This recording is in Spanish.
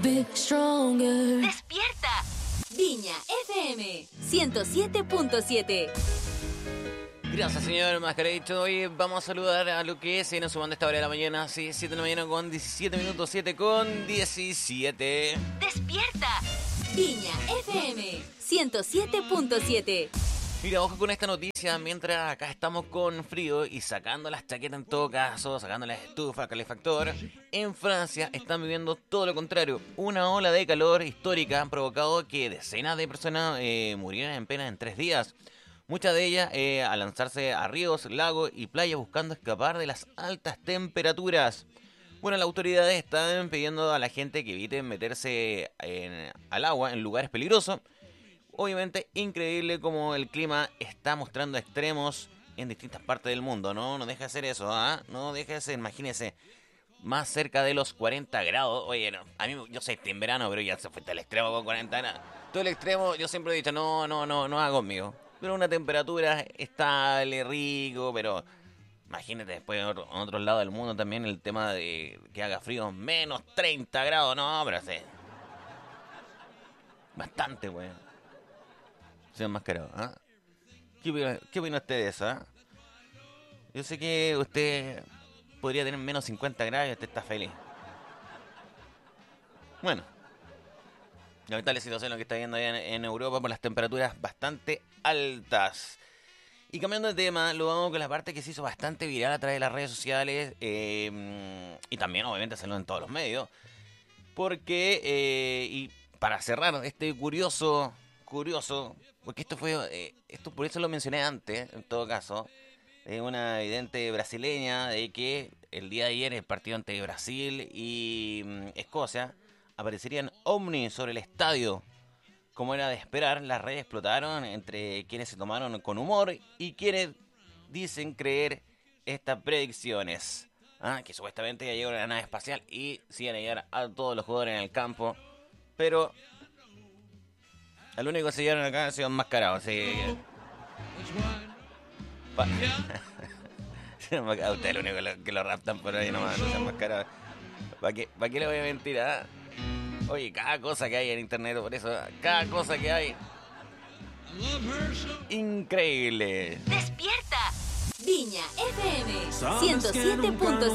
Big Stronger. Despierta. Viña FM 107.7. Gracias, señor Mascarecho. Hoy vamos a saludar a lo que se nos sumando a esta hora de la mañana. Sí, 7 de la mañana con 17 minutos, 7 con 17. Despierta. Viña FM 107.7. Mira, ojo con esta noticia, mientras acá estamos con frío y sacando las chaquetas en todo caso, sacando la estufa, calefactor, en Francia están viviendo todo lo contrario. Una ola de calor histórica ha provocado que decenas de personas murieran en pena en 3 días. Muchas de ellas al lanzarse a ríos, lagos y playas buscando escapar de las altas temperaturas. Bueno, las autoridades están pidiendo a la gente que evite meterse al agua en lugares peligrosos. Obviamente, increíble como el clima está mostrando extremos en distintas partes del mundo, ¿no? No deja de ser eso, ¿ah? No deja de ser, imagínense, más cerca de los 40 grados. Oye, no, a mí, yo sé, en verano, pero ya se fue hasta el extremo con 40 grados. Todo el extremo, yo siempre he dicho, no haga conmigo. Pero una temperatura estable, rico, pero imagínate después en otros lados del mundo también el tema de que haga frío, menos 30 grados, no, pero sí. Bastante, weón. Se enmascarado, ¿ah? ¿Qué opina usted de eso, ah? Yo sé que usted podría tener menos 50 grados y usted está feliz. Bueno, lamentable situación lo que está viendo allá en Europa por las temperaturas bastante altas. Y cambiando de tema, lo vamos con la parte que se hizo bastante viral a través de las redes sociales y también obviamente salió en todos los medios. Porque, y para cerrar este curioso, porque esto por eso lo mencioné antes, en todo caso, una evidente brasileña de que el día de ayer el partido entre Brasil y Escocia aparecerían ovnis sobre el estadio. Como era de esperar, las redes explotaron entre quienes se tomaron con humor y quienes dicen creer estas predicciones. Que supuestamente ya llegó una nave espacial y siguen a llegar a todos los jugadores en el campo, pero al único que se llevaron acá ha sido enmascarado, así a usted es el único que lo raptan por ahí nomás, no se enmascarado. ¿Para qué le voy a mentir? Oye, cada cosa que hay en internet, por eso, cada cosa que hay. Increíble. Despierta. Viña FM 107.7.